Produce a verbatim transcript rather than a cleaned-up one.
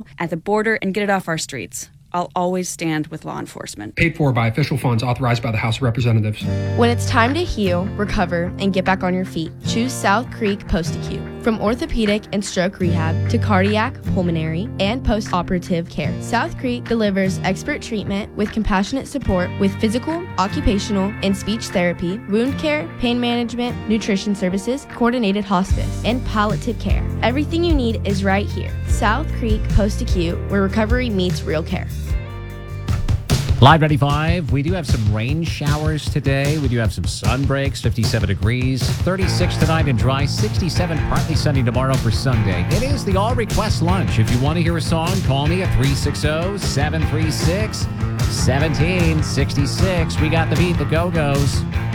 at the border and get it off our streets. I'll always stand with law enforcement. Paid for by official funds authorized by the House of Representatives. When it's time to heal, recover, and get back on your feet, choose South Creek Post-Acute. From orthopedic and stroke rehab to cardiac, pulmonary, and post-operative care, South Creek delivers expert treatment with compassionate support with physical, occupational, and speech therapy, wound care, pain management, nutrition services, coordinated hospice, and palliative care. Everything you need is right here. South Creek Post-Acute, where recovery meets real care. Live ninety-five, we do have some rain showers today. We do have some sun breaks, fifty-seven degrees, thirty-six tonight and dry, sixty-seven, partly sunny tomorrow for Sunday. It is the All Request Lunch. If you want to hear a song, call me at three six zero, seven three six, one seven six six. We got the beat, the Go-Go's.